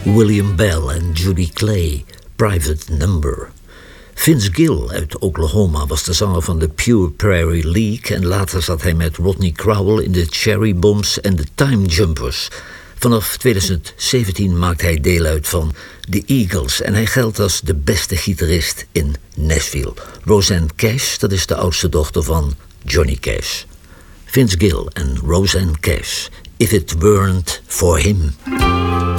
William Bell en Judy Clay, Private Number. Vince Gill uit Oklahoma was de zanger van de Pure Prairie League en later zat hij met Rodney Crowell in de Cherry Bombs en de Time Jumpers. Vanaf 2017 maakt hij deel uit van The Eagles en hij geldt als de beste gitarist in Nashville. Rosanne Cash, dat is de oudste dochter van Johnny Cash. Vince Gill en Rosanne Cash, If It Weren't For Him.